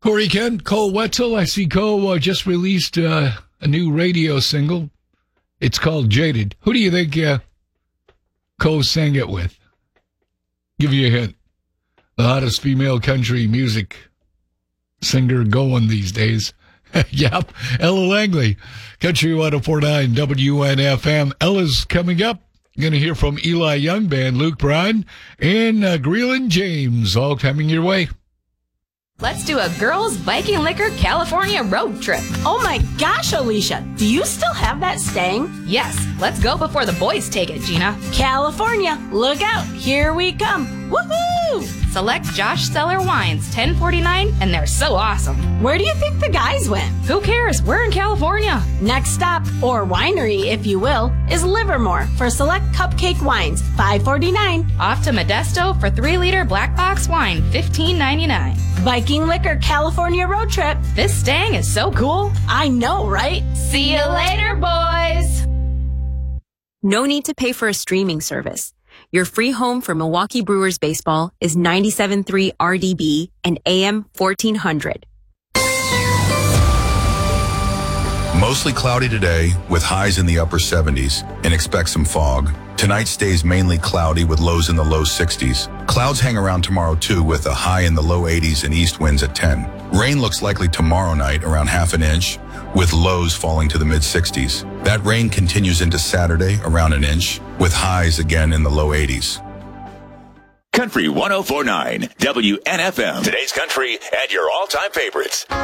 Corey Kent, Cole Wetzel. I see Cole just released a new radio single. It's called Jaded. Who do you think Cole sang it with? Give you a hint. The hottest female country music singer going these days. Yep, Ella Langley. Country 104.9 WNFM. Ella's coming up. Going to hear from Eli Young Band, Luke Bryan, and Greeland James, all coming your way. Let's do a girls' Viking Liquor California road trip. Oh my gosh, Alicia, do you still have that Stang? Yes, let's go before the boys take it, Gina. California, look out, here we come. Woohoo! Select Josh Seller wines, $10.49, and they're so awesome. Where do you think the guys went? Who cares? We're in California. Next stop, or winery, if you will, is Livermore for select cupcake wines, $5.49. Off to Modesto for 3-liter black box wine, $15.99. Viking Liquor California road trip. This Stang is so cool. I know, right? See you later, boys. No need to pay for a streaming service. Your free home for Milwaukee Brewers baseball is 97.3 RDB and AM 1400. Mostly cloudy today with highs in the upper 70s and expect some fog. Tonight stays mainly cloudy with lows in the low 60s. Clouds hang around tomorrow too with a high in the low 80s and east winds at 10. Rain looks likely tomorrow night around half an inch with lows falling to the mid 60s. That rain continues into Saturday around an inch with highs again in the low 80s. Country 104.9 WNFM. Today's country and your all-time favorites.